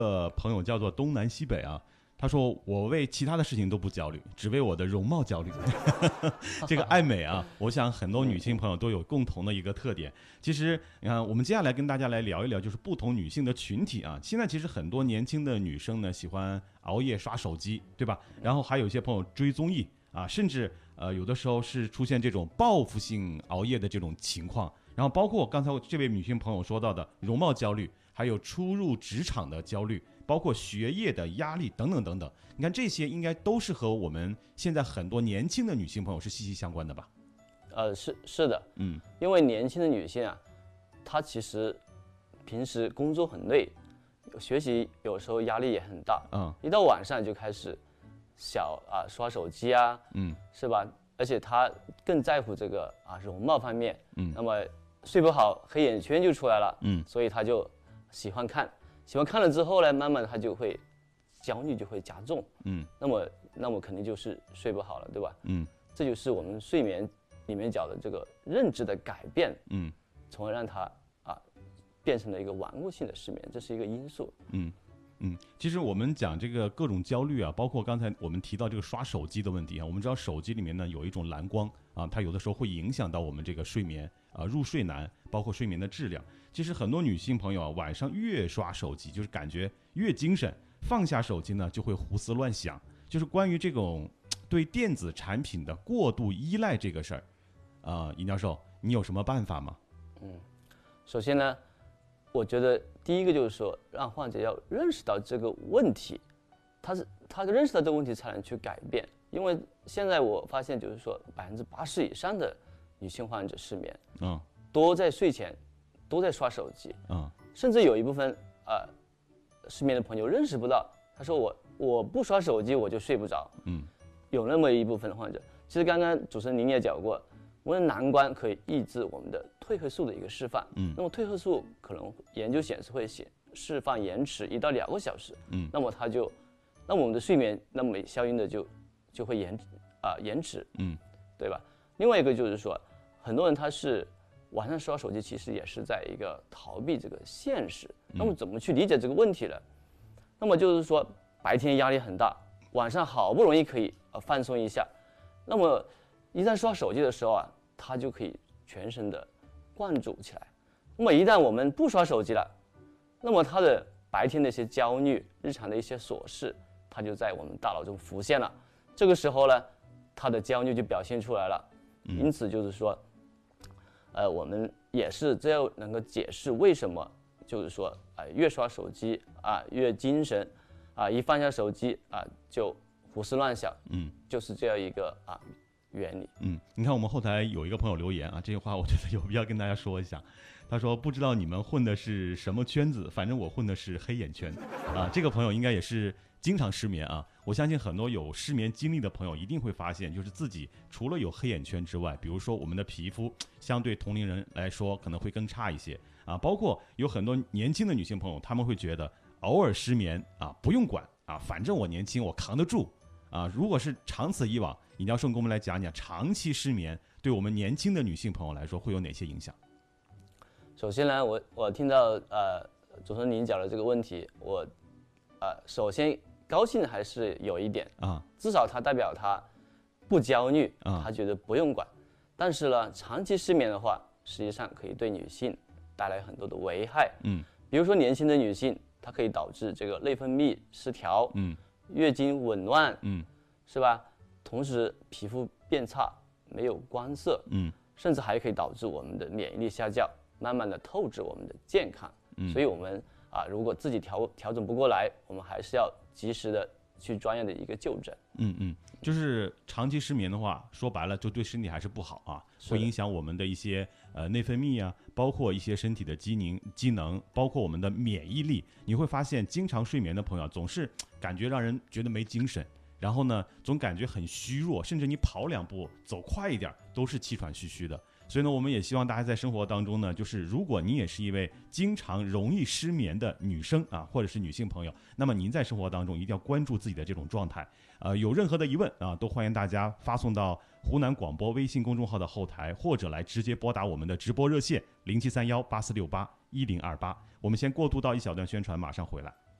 朋友叫做东南西北啊，他说我为其他的事情都不焦虑，只为我的容貌焦虑。这个爱美啊，我想很多女性朋友都有共同的一个特点。其实你看，我们接下来跟大家来聊一聊，就是不同女性的群体啊。现在其实很多年轻的女生呢，喜欢熬夜刷手机，对吧？然后还有一些朋友追综艺啊，甚至有的时候是出现这种报复性熬夜的这种情况。然后包括刚才这位女性朋友说到的容貌焦虑，还有初入职场的焦虑，包括学业的压力等等等等。你看这些应该都是和我们现在很多年轻的女性朋友是息息相关的吧？ 是的，因为年轻的女性啊，她其实平时工作很累，学习有时候压力也很大，一到晚上就开始刷手机啊，是吧？而且她更在乎这个容貌方面，那么睡不好，黑眼圈就出来了，所以她就喜欢看了之后呢，慢慢她就会焦虑就会加重，那么肯定就是睡不好了，对吧？这就是我们睡眠里面讲的这个认知的改变，从而让它变成了一个顽固性的失眠，这是一个因素。 其实我们讲这个各种焦虑啊，包括刚才我们提到这个刷手机的问题啊，我们知道手机里面呢有一种蓝光啊，它有的时候会影响到我们这个睡眠入睡难，包括睡眠的质量。其实很多女性朋友啊，晚上越刷手机，就是感觉越精神，放下手机呢就会胡思乱想。就是关于这种对电子产品的过度依赖这个事儿，尹教授，你有什么办法吗？ 首先呢，我觉得第一个就是说，让患者要认识到这个问题，他认识到这个问题才能去改变。因为现在我发现，就是说80%以上的女性患者失眠，都在睡前都在刷手机，甚至有一部分失眠的朋友认识不到，他说我不刷手机我就睡不着，有那么一部分患者。其实刚刚主持人您也讲过，我们的蓝光可以抑制我们的褪黑素的一个释放，那么褪黑素可能研究显示会释放延迟1到2个小时，那么我们的睡眠那么相应的就会延迟，对吧？另外一个就是说，很多人他是晚上刷手机，其实也是在一个逃避这个现实。那么怎么去理解这个问题呢？那么就是说，白天压力很大，晚上好不容易可以放松一下，那么一旦刷手机的时候他就可以全身的灌注起来。那么一旦我们不刷手机了，那么他的白天的一些焦虑、日常的一些琐事，它就在我们大脑中浮现了。这个时候呢，他的焦虑就表现出来了。因此就是说，我们也是这样能够解释为什么就是说越刷手机越精神一放下手机就胡思乱想，就是这样一个原理。 你看我们后台有一个朋友留言这句话我觉得有必要跟大家说一下。他说不知道你们混的是什么圈子，反正我混的是黑眼圈这个朋友应该也是经常失眠我相信很多有失眠经历的朋友一定会发现，就是自己除了有黑眼圈之外，比如说我们的皮肤相对同龄人来说可能会更差一些包括有很多年轻的女性朋友，她们会觉得偶尔失眠不用管反正我年轻我扛得住如果是长此以往，尹教授跟我们来讲讲长期失眠对我们年轻的女性朋友来说会有哪些影响？ 首先呢，我听到主持人您讲的这个问题，我首先高兴还是有一点至少它代表他不焦虑他觉得不用管。但是呢，长期失眠的话，实际上可以对女性带来很多的危害。比如说年轻的女性，它可以导致这个内分泌失调，月经紊乱，是吧？同时皮肤变差，没有光色，甚至还可以导致我们的免疫力下降，慢慢的透支我们的健康。所以我们如果自己调整不过来，我们还是要及时的去专业的一个就诊。 就是长期失眠的话，说白了就对身体还是不好会影响我们的一些内分泌包括一些身体的机能，包括我们的免疫力。你会发现经常睡眠的朋友总是感觉让人觉得没精神，然后呢总感觉很虚弱，甚至你跑2步走快一点都是气喘吁吁的。所以呢，我们也希望大家在生活当中呢，就是如果你也是一位经常容易失眠的女生或者是女性朋友，那么您在生活当中一定要关注自己的这种状态。有任何的疑问都欢迎大家发送到湖南广播微信公众号的后台，或者来直接拨打我们的直播热线073184681028。我们先过渡到一小段宣传，马上回来。